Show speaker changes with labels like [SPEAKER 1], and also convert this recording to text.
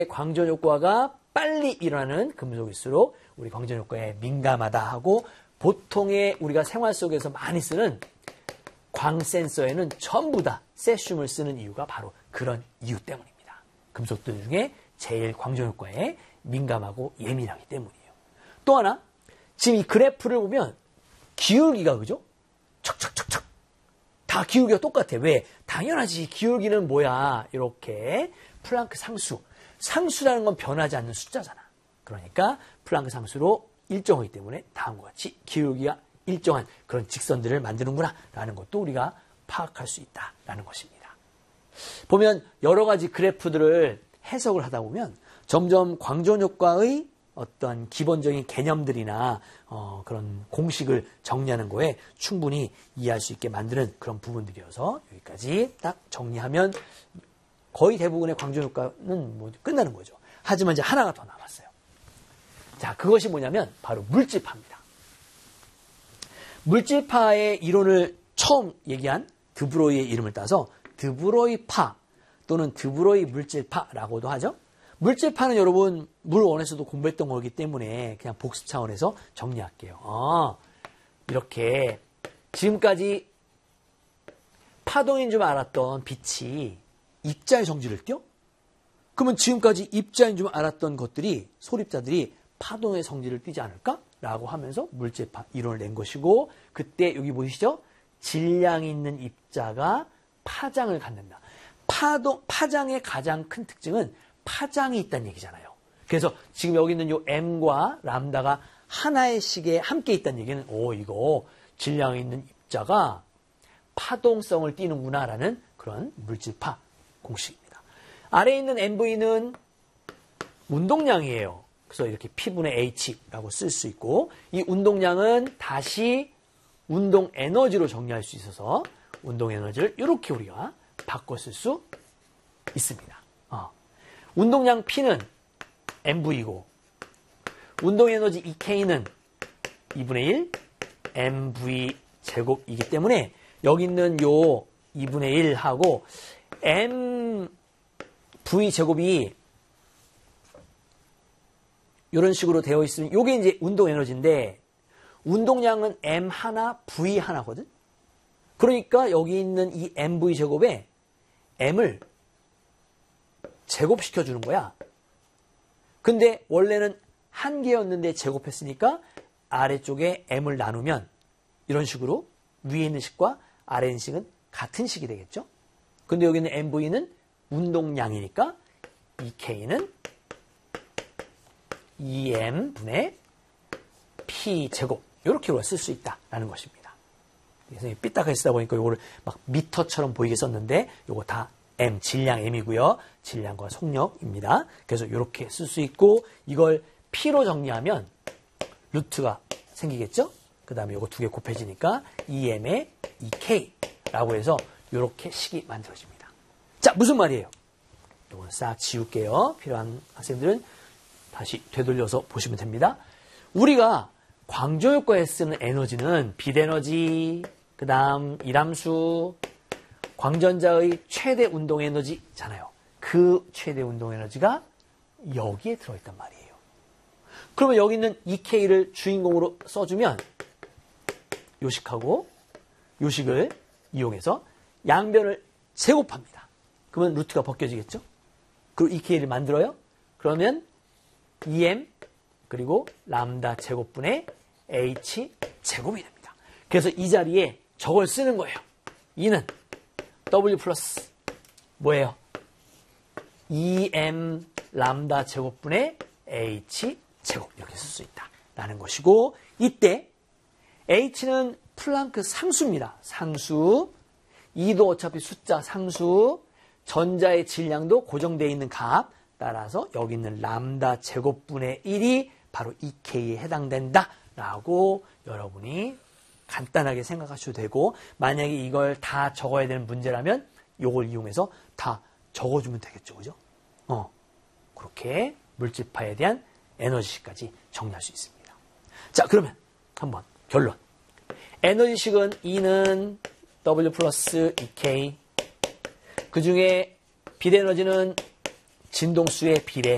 [SPEAKER 1] 광전 효과가 빨리 일어나는 금속일수록 우리 광전 효과에 민감하다 하고, 보통의 우리가 생활 속에서 많이 쓰는 광 센서에는 전부 다 세슘을 쓰는 이유가 바로 그런 이유 때문입니다. 금속들 중에 제일 광전 효과에 민감하고 예민하기 때문이에요. 또 하나, 지금 이 그래프를 보면 기울기가, 그죠? 척척척척 다 기울기가 똑같아. 왜? 당연하지. 기울기는 뭐야? 이렇게 플랑크 상수. 상수라는 건 변하지 않는 숫자잖아. 그러니까 플랑크 상수로 일정하기 때문에 다음과 같이 기울기가 일정한 그런 직선들을 만드는구나 라는 것도 우리가 파악할 수 있다라는 것입니다. 보면 여러 가지 그래프들을 해석을 하다 보면 점점 광전 효과의 어떤 기본적인 개념들이나 그런 공식을 정리하는 거에 충분히 이해할 수 있게 만드는 그런 부분들이어서 여기까지 딱 정리하면 거의 대부분의 광전 효과는 뭐 끝나는 거죠. 하지만 이제 하나가 더 남았어요. 자, 그것이 뭐냐면 바로 물질파입니다. 물질파의 이론을 처음 얘기한 드브로이의 이름을 따서 드브로이파 또는 드브로이 물질파라고도 하죠. 물질파는 여러분 물원에서도 공부했던 거기 때문에 그냥 복습 차원에서 정리할게요. 이렇게 지금까지 파동인 줄 알았던 빛이 입자의 성질을 띄어? 그러면 지금까지 입자인 줄 알았던 것들이, 소립자들이 파동의 성질을 띠지 않을까? 라고 하면서 물질파 이론을 낸 것이고, 그때 여기 보이시죠? 질량이 있는 입자가 파장을 갖는다. 파장의 가장 큰 특징은 파장이 있다는 얘기잖아요. 그래서 지금 여기 있는 요 M과 람다가 하나의 식에 함께 있다는 얘기는 이거 질량이 있는 입자가 파동성을 띠는구나 라는 그런 물질파 공식입니다. 아래에 있는 MV는 운동량이에요. 그래서 이렇게 P분의 H라고 쓸 수 있고, 이 운동량은 다시 운동 에너지로 정리할 수 있어서 운동 에너지를 이렇게 우리가 바꿔 쓸 수 있습니다. 운동량 P는 MV이고 운동 에너지 EK는 2분의 1 MV 제곱이기 때문에 여기 있는 요 2분의 1하고 MV 제곱이 이런 식으로 되어 있으면 요게 이제 운동 에너지인데, 운동량은 M 하나, V 하나거든? 그러니까 여기 있는 이 MV 제곱에 M을 제곱시켜 주는 거야. 근데 원래는 한 개였는데 제곱했으니까 아래쪽에 M을 나누면 이런 식으로 위에 있는 식과 아래 있는 식은 같은 식이 되겠죠? 근데 여기 있는 MV는 운동량이니까 EK는 EM분의 P 제곱, 이렇게 우리가 쓸 수 있다라는 것입니다. 그래서 삐딱하게 쓰다 보니까 이거를 막 미터처럼 보이게 썼는데 이거 다 M, 질량 M이고요. 질량과 속력입니다. 그래서 이렇게 쓸 수 있고, 이걸 P로 정리하면 루트가 생기겠죠? 그 다음에 이거 두 개 곱해지니까 EM의 EK라고 해서 이렇게 식이 만들어집니다. 자, 무슨 말이에요? 이건 싹 지울게요. 필요한 학생들은 다시 되돌려서 보시면 됩니다. 우리가 광전 효과에 쓰는 에너지는 빛 에너지, 그 다음 이람수, 광전자의 최대 운동 에너지잖아요. 그 최대 운동 에너지가 여기에 들어있단 말이에요. 그러면 여기 있는 EK를 주인공으로 써주면 요식하고 요식을 이용해서 양변을 제곱합니다. 그러면 루트가 벗겨지겠죠? 그리고 EK를 만들어요. 그러면 EM 그리고 람다 제곱분의 H 제곱이 됩니다. 그래서 이 자리에 저걸 쓰는 거예요. E는 W 플러스 뭐예요? EM 람다 제곱분의 H 제곱, 이렇게 쓸 수 있다라는 것이고, 이때 H는 플랑크 상수입니다. 상수. E도 어차피 숫자 상수. 전자의 질량도 고정되어 있는 값. 따라서 여기 있는 람다 제곱분의 1이 바로 EK에 해당된다라고 여러분이 간단하게 생각하셔도 되고, 만약에 이걸 다 적어야 되는 문제라면 이걸 이용해서 다 적어주면 되겠죠. 그죠? 그렇게 물질파에 대한 에너지식까지 정리할 수 있습니다. 자, 그러면 한번 결론. 에너지식은 E는 W 플러스 EK. 그 중에 빛 에너지는 진동수의 비례